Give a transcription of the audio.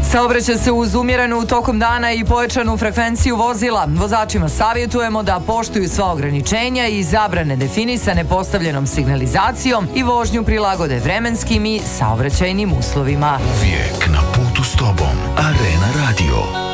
Saobraća se uz umjerenu tokom dana i pojačanu frekvenciju vozila. Vozačima savjetujemo da poštuju sva ograničenja i zabrane definisane postavljenom signalizacijom i vožnju prilagode vremenskim i saobraćajnim uslovima. Uvijek na putu s tobom. Arena Radio.